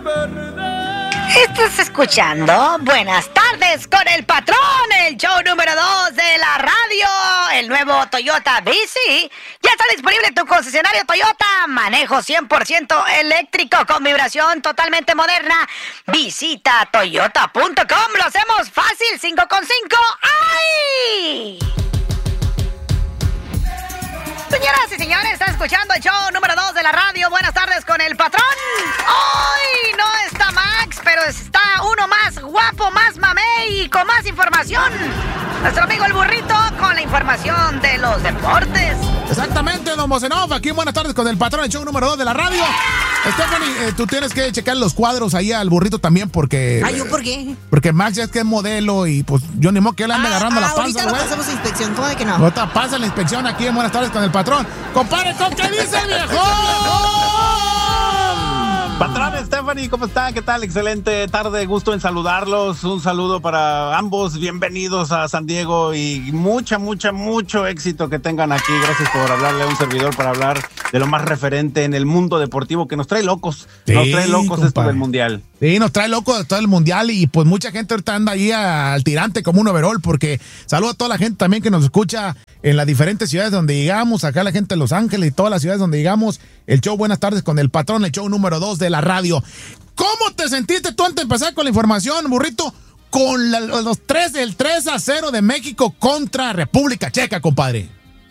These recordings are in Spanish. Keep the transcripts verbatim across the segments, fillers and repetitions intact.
Estás escuchando Buenas Tardes con el Patrón, el show número dos de la radio. El nuevo Toyota V C ya está disponible en tu concesionario Toyota. Manejo cien por ciento eléctrico con vibración totalmente moderna. Visita toyota punto com. Lo hacemos fácil, cinco con cinco. ¡Ay! Señoras y señores, está escuchando el show número dos de la radio. Buenas tardes con el Patrón. Hoy no está Max, pero está uno más guapo, más mamey y con más información. Nuestro amigo el Burrito con la información de los deportes. Exactamente, don Mosenov, aquí en Buenas Tardes con el Patrón, el show número dos de la radio. Stephanie, eh, tú tienes que checar los cuadros ahí al Burrito también porque... ¿Ah, yo por qué? Porque Max ya es que es modelo y pues yo ni modo que él ande ah, agarrando ah, la panza, güey. Ahorita pasamos inspección, ¿cómo de que no? Ahorita pasa la inspección aquí en Buenas Tardes con el Patrón. Compadre, ¿con qué dice el viejo? Patrón, Stephanie, ¿cómo está? ¿Qué tal? Excelente tarde, gusto en saludarlos. Un saludo para ambos, bienvenidos a San Diego y mucha, mucha, mucho éxito que tengan aquí. Gracias por hablarle a un servidor para hablar de lo más referente en el mundo deportivo que nos trae locos. Sí, nos trae locos compadre. Esto del Mundial. Sí, nos trae locos de todo el Mundial y pues mucha gente ahorita anda ahí al tirante como un overall porque saludo a toda la gente también que nos escucha en las diferentes ciudades donde llegamos, acá la gente de Los Ángeles y todas las ciudades donde llegamos. El show Buenas Tardes con el Patrón, el show número dos de la radio. ¿Cómo te sentiste tú antes de empezar con la información, Burrito? Con la, los tres, el tres a cero de México contra República Checa, compadre.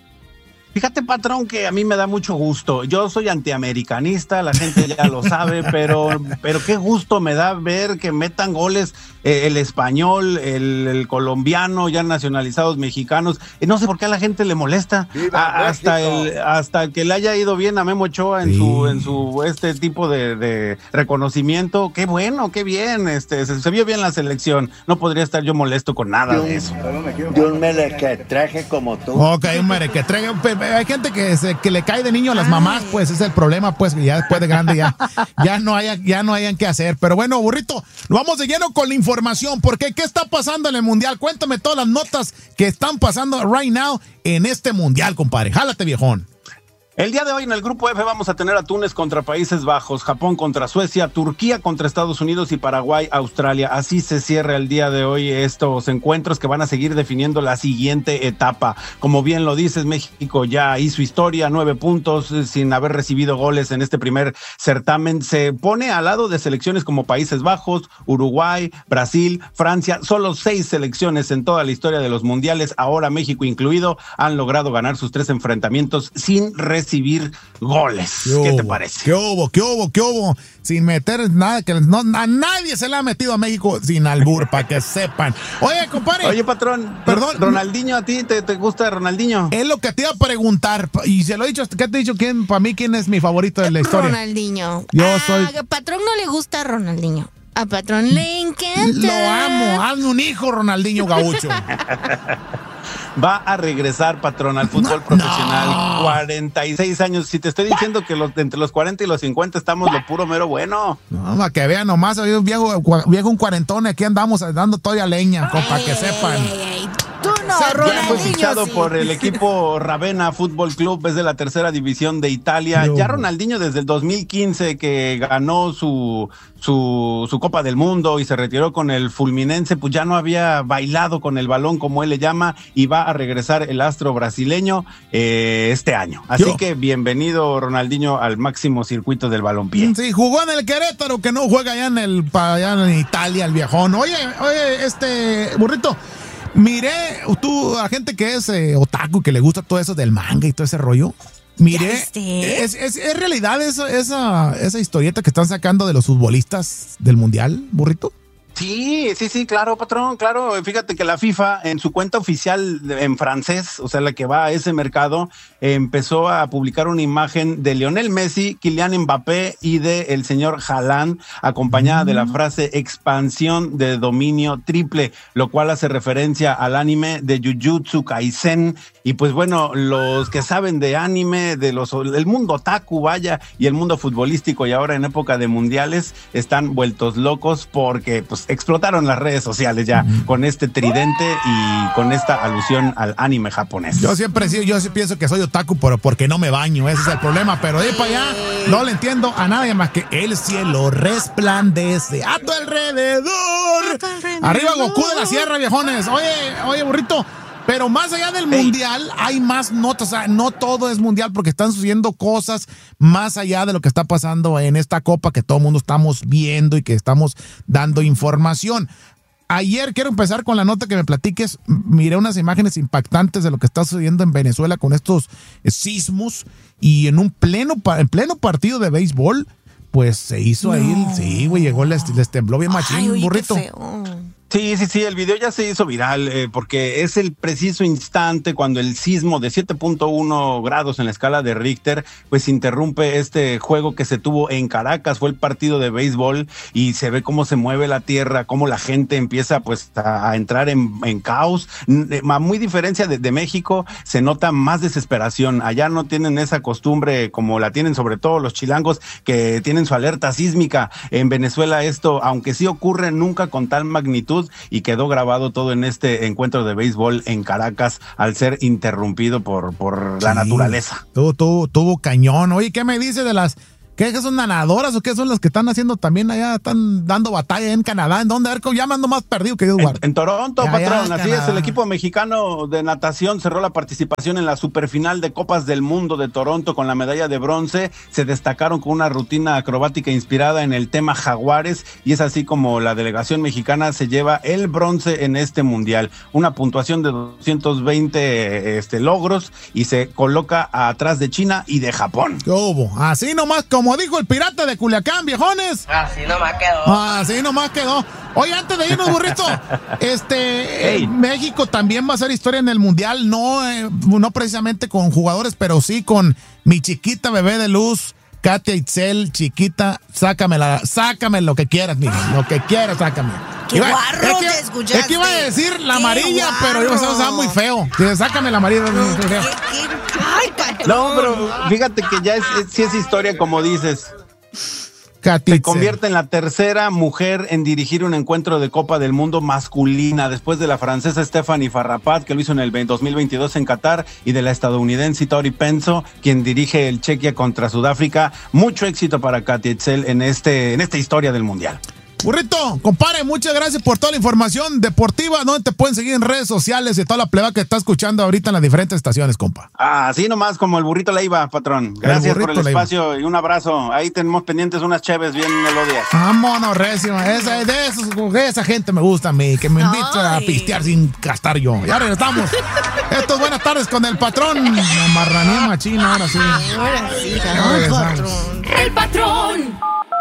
Fíjate, Patrón, que a mí me da mucho gusto. Yo soy antiamericanista, la gente ya lo sabe, pero, pero qué gusto me da ver que metan goles eh, el español, el, el colombiano, ya nacionalizados mexicanos. Eh, no sé por qué a la gente le molesta. A, hasta el hasta que le haya ido bien a Memo Ochoa en sí. su en su este tipo de, de reconocimiento. Qué bueno, qué bien. Este se, se vio bien la selección. No podría estar yo molesto con nada de eso. Yo un merequetreje como tú. Ok, un merequetreje. Hay gente que se, que le cae de niño a las mamás, pues es el problema, pues ya después de grande ya, ya no haya, ya no hayan que hacer. Pero bueno, Burrito, vamos de lleno con la información, porque ¿qué está pasando en el Mundial? Cuéntame todas las notas que están pasando right now en este Mundial, compadre. Jálate, viejón. El día de hoy en el Grupo F vamos a tener a Túnez contra Países Bajos, Japón contra Suecia, Turquía contra Estados Unidos y Paraguay, Australia. Así se cierra el día de hoy estos encuentros que van a seguir definiendo la siguiente etapa. Como bien lo dices, México ya hizo historia, nueve puntos sin haber recibido goles en este primer certamen. Se pone al lado de selecciones como Países Bajos, Uruguay, Brasil, Francia. Solo seis selecciones en toda la historia de los mundiales, ahora México incluido, han logrado ganar sus tres enfrentamientos sin recibir recibir goles. ¿Qué, ¿Qué te parece? ¿Qué hubo? ¿Qué hubo? ¿Qué hubo? Sin meter nada, que no, a nadie se le ha metido a México sin albur, para que sepan. Oye, compadre. Oye, patrón. Perdón. Ronaldinho, ¿a ti te, te gusta Ronaldinho? Es lo que te iba a preguntar, y se lo he dicho, ¿qué te he dicho? ¿Quién, para mí, quién es mi favorito de la historia? Ronaldinho. Yo ah, soy... A Patrón no le gusta Ronaldinho. A Patrón le encanta. Lo amo. Hazme un hijo, Ronaldinho Gaucho. Va a regresar, patrón, al fútbol no, profesional. No. cuarenta y seis años. Si te estoy diciendo que los, entre los cuarenta y los cincuenta estamos lo puro mero bueno. No, para que vean nomás, un viejo, viejo un cuarentón, aquí andamos dando todavía leña, para que sepan. Ay, ay, tú no, ya fue fichado sí. por el equipo Ravenna Fútbol Club, es de la tercera división de Italia. No. Ya Ronaldinho desde el dos mil quince que ganó su, su, su Copa del Mundo y se retiró con el Fulminense, pues ya no había bailado con el balón, como él le llama, y va a regresar el astro brasileño eh, este año. Así Yo. que bienvenido, Ronaldinho, al máximo circuito del balompié. Sí, jugó en el Querétaro, que no juega allá en, el, allá en Italia, el viejón. Oye, oye, este, Burrito, miré, tú, a gente que es eh, otaku, que le gusta todo eso del manga y todo ese rollo, miré, es, es, es realidad esa, esa, esa historieta que están sacando de los futbolistas del Mundial, Burrito. Sí, sí, sí, claro, patrón, claro. Fíjate que la FIFA en su cuenta oficial en francés, o sea, la que va a ese mercado, eh, empezó a publicar una imagen de Lionel Messi, Kylian Mbappé y de el señor Haaland, acompañada mm. de la frase expansión de dominio triple, lo cual hace referencia al anime de Jujutsu Kaisen. Y pues bueno, los que saben de anime, de los del mundo otaku, vaya, y el mundo futbolístico, y ahora en época de mundiales, están vueltos locos porque pues pues explotaron las redes sociales ya mm. con este tridente y con esta alusión al anime japonés. Yo siempre sí, yo sí pienso que soy otaku, pero porque no me baño, ese es el problema, pero de ahí para allá no le entiendo a nadie más que el cielo resplandece a tu alrededor. Arriba Goku de la Sierra, viejones. Oye, oye, burrito. Pero más allá del hey. mundial, hay más notas. O sea, no todo es mundial porque están sucediendo cosas más allá de lo que está pasando en esta copa que todo el mundo estamos viendo y que estamos dando información. Ayer quiero empezar con la nota que me platiques. Miré unas imágenes impactantes de lo que está sucediendo en Venezuela con estos sismos y en un pleno, en pleno partido de béisbol, pues se hizo no. ahí, sí, güey, llegó, les, les tembló bien machín, Ay, oye, burrito. Qué feo. Sí, sí, sí, el video ya se hizo viral eh, porque es el preciso instante cuando el sismo de siete punto uno grados en la escala de Richter pues interrumpe este juego que se tuvo en Caracas. Fue el partido de béisbol y se ve cómo se mueve la tierra, cómo la gente empieza pues a, a entrar en, en caos. A muy diferencia de, de México, se nota más desesperación. Allá no tienen esa costumbre como la tienen sobre todo los chilangos que tienen su alerta sísmica. En Venezuela esto, aunque sí ocurre, nunca con tal magnitud, y quedó grabado todo en este encuentro de béisbol en Caracas al ser interrumpido por, por la sí, naturaleza. Tuvo, tuvo, tuvo cañón. Oye, ¿qué me dice de las... ¿Qué son nadadoras o qué son las que están haciendo también allá? Están dando batalla en Canadá. ¿En dónde? A ver, ya me ando más perdido que Dios guarde. En, en Toronto, ya, patrón. ya, así Canadá. es. El equipo mexicano de natación cerró la participación en la superfinal de Copas del Mundo de Toronto con la medalla de bronce. Se destacaron con una rutina acrobática inspirada en el tema jaguares y es así como la delegación mexicana se lleva el bronce en este mundial. Una puntuación de doscientos veinte este, logros y se coloca atrás de China y de Japón. ¿Qué hubo? Así nomás, como dijo el pirata de Culiacán, viejones. Así nomás quedó. Así nomás quedó. Oye, antes de irnos, burrito, este, hey. eh, México también va a hacer historia en el Mundial, no, eh, no precisamente con jugadores, pero sí con mi chiquita bebé de luz, Katia Itzel, chiquita, sácamela, sácame lo que quieras, mija, lo que quieras, sácame. Qué iba, guarro es que, te escuchaste. Es que iba a decir la Qué amarilla, guarro. pero yo se va muy feo. Dice, sácame la amarilla. No, ¿Qué, qué? Ay, patrón. No, pero fíjate que ya es, es, sí es historia, como dices. Catitze. Se convierte en la tercera mujer en dirigir un encuentro de Copa del Mundo masculina, después de la francesa Stephanie Farrapat, que lo hizo en el dos mil veintidós en Qatar, y de la estadounidense Tori Penso, quien dirige el Chequia contra Sudáfrica. Mucho éxito para Katia Itzel en, este, en esta historia del Mundial. Burrito, compadre, muchas gracias por toda la información deportiva. ¿Dónde te pueden seguir en redes sociales y toda la pleba que está escuchando ahorita en las diferentes estaciones, compa? Así nomás como el Burrito Leiva, patrón. Gracias el por el espacio Leiva. Y un abrazo. Ahí tenemos pendientes unas cheves bien melodias. Vámonos, recio. Esa, de esos, esa gente me gusta a mí, que me invita a pistear sin gastar yo. Ya regresamos. Esto es Buenas Tardes con el patrón. Me marrané machina, ahora sí. Ahora sí, el patrón. El patrón.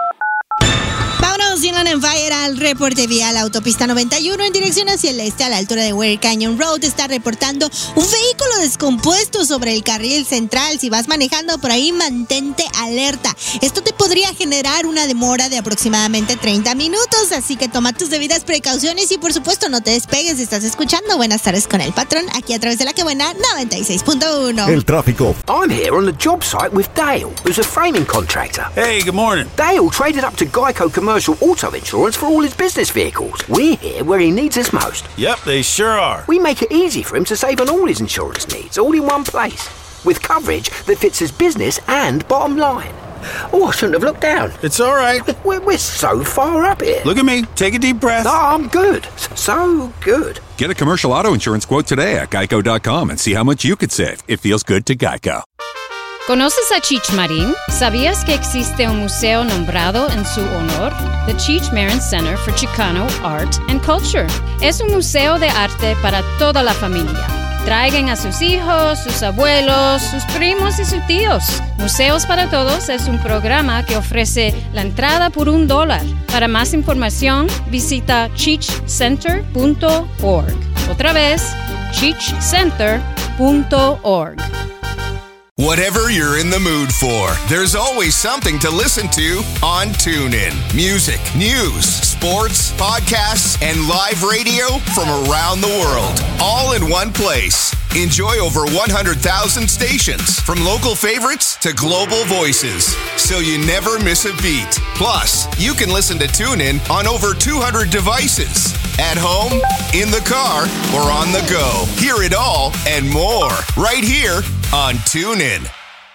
Vámonos, Inland Empire, al reporte vial. Autopista noventa y uno en dirección hacia el este a la altura de Ware Canyon Road está reportando un vehículo descompuesto sobre el carril central. Si vas manejando por ahí, mantente alerta. Esto te podría generar una demora de aproximadamente treinta minutos, así que toma tus debidas precauciones y por supuesto no te despegues. Estás escuchando Buenas Tardes con el Patrón, aquí a través de La Que Buena noventa y seis punto uno. El tráfico. I'm here on the job site with Dale, who's a framing contractor. Hey, good morning. Dale traded up to Geico Commercial Auto Insurance for all his business vehicles. We're here where he needs us most. Yep, they sure are. We make it easy for him to save on all his insurance needs, all in one place, with coverage that fits his business and bottom line. Oh, I shouldn't have looked down. It's all right. We're, we're so far up here. Look at me. Take a deep breath. No, I'm good. So good. Get a commercial auto insurance quote today at geico dot com and see how much you could save. It feels good to Geico. ¿Conoces a Cheech Marin? ¿Sabías que existe un museo nombrado en su honor? The Cheech Marin Center for Chicano Art and Culture. Es un museo de arte para toda la familia. Traigan a sus hijos, sus abuelos, sus primos y sus tíos. Museos para Todos es un programa que ofrece la entrada por un dólar. Para más información, visita cheech center punto org. Otra vez, cheech center punto org. Whatever you're in the mood for, there's always something to listen to on TuneIn. Music, news, sports, podcasts, and live radio from around the world, all in one place. Enjoy over one hundred thousand stations, from local favorites to global voices, so you never miss a beat. Plus, you can listen to TuneIn on over two hundred devices. At home, in the car, or on the go. Hear it all and more right here on TuneIn.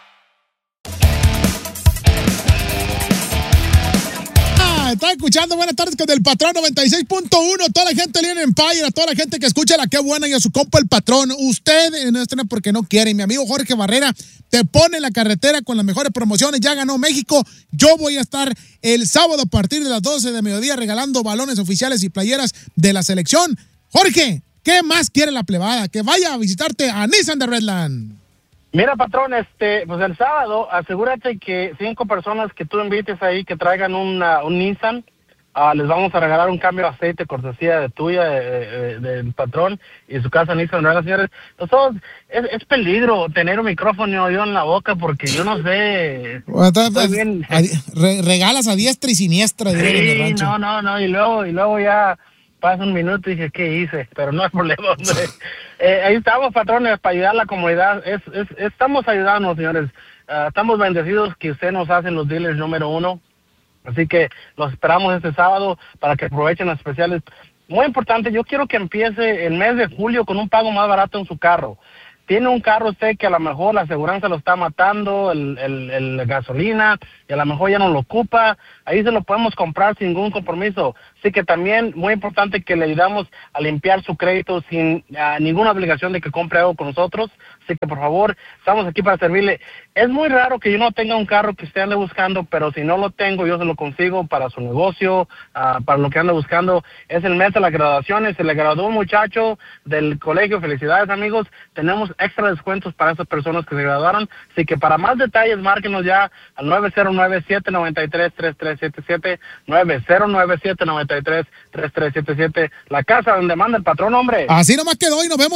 Está escuchando Buenas Tardes con el Patrón noventa y seis punto uno. Toda la gente de Lion Empire, a toda la gente que escucha la Qué Buena y a su compa el Patrón. Usted no estrena porque no quiere. Mi amigo Jorge Barrera te pone en la carretera con las mejores promociones. Ya ganó México. Yo voy a estar el sábado a partir de las doce de mediodía regalando balones oficiales y playeras de la selección. Jorge, ¿qué más quiere la plebada? Que vaya a visitarte a Nissan de Redland. Mira, patrón, este, pues el sábado, asegúrate que cinco personas que tú invites ahí que traigan una, un Nissan, uh, les vamos a regalar un cambio de aceite cortesía de tuya, de, de, de, del patrón y su casa Nissan, ¿verdad, señores? Nosotros, es, es peligro tener un micrófono yo en la boca porque yo no sé. Bien. Re, regalas a diestra y siniestra. Sí, en el rancho. no, no, no, y luego, y luego ya pasa un minuto y dije, ¿qué hice? Pero no hay problema, hombre. Eh, ahí estamos, patrones, para ayudar a la comunidad. Es, es, estamos ayudando, señores. Uh, estamos bendecidos que usted nos hacen los dealers número uno. Así que los esperamos este sábado para que aprovechen las especiales. Muy importante, yo quiero que empiece el mes de julio con un pago más barato en su carro. Tiene un carro usted que a lo mejor la aseguranza lo está matando, el, el, el gasolina, y a lo mejor ya no lo ocupa, ahí se lo podemos comprar sin ningún compromiso. Así que también muy importante que le ayudamos a limpiar su crédito sin uh, ninguna obligación de que compre algo con nosotros. Así que por favor, estamos aquí para servirle. Es muy raro que yo no tenga un carro que usted ande buscando, pero si no lo tengo, yo se lo consigo para su negocio, uh, para lo que ande buscando. Es el mes de las graduaciones, se le graduó un muchacho del colegio. Felicidades, amigos. Tenemos extra descuentos para esas personas que se graduaron. Así que para más detalles, márquenos ya al nueve cero nueve, siete nueve tres, tres tres siete siete, nueve cero nueve, siete nueve tres, tres tres siete siete, la casa donde manda el patrón, hombre. Así nomás quedó y nos vemos